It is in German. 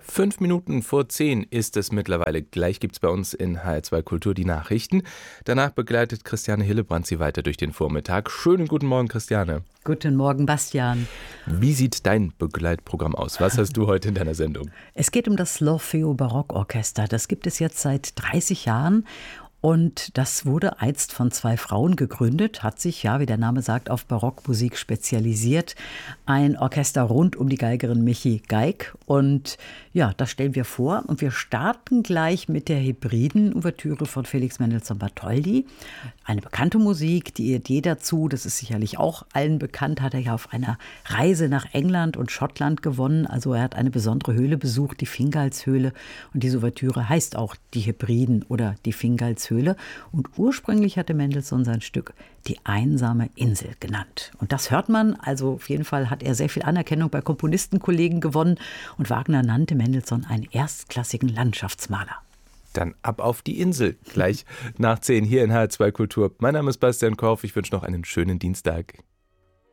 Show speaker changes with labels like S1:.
S1: 5 Minuten vor 10 ist es mittlerweile. Gleich gibt es bei uns in HR2 Kultur die Nachrichten. Danach begleitet Christiane Hillebrand Sie weiter durch den Vormittag. Schönen guten Morgen, Christiane.
S2: Guten Morgen, Bastian.
S1: Wie sieht dein Begleitprogramm aus? Was hast du heute in deiner Sendung?
S2: Es geht um das L'Orfeo Barockorchester. Das gibt es jetzt seit 30 Jahren. Und das wurde einst von 2 Frauen gegründet, hat sich, ja, wie der Name sagt, auf Barockmusik spezialisiert. Ein Orchester rund um die Geigerin Michi Geig. Und ja, das stellen wir vor. Und wir starten gleich mit der Hebriden-Ouvertüre von Felix Mendelssohn Bartholdy. Eine bekannte Musik, die Idee dazu, das ist sicherlich auch allen bekannt, hat er ja auf einer Reise nach England und Schottland gewonnen. Also er hat eine besondere Höhle besucht, die Fingalshöhle. Und diese Ouvertüre heißt auch die Hebriden oder die Fingalshöhle. Und ursprünglich hatte Mendelssohn sein Stück Die einsame Insel genannt. Und das hört man, also auf jeden Fall hat er sehr viel Anerkennung bei Komponistenkollegen gewonnen. Und Wagner nannte Mendelssohn einen erstklassigen Landschaftsmaler.
S1: Dann ab auf die Insel, gleich nach 10 hier in HR2 Kultur. Mein Name ist Bastian Korf, ich wünsche noch einen schönen Dienstag.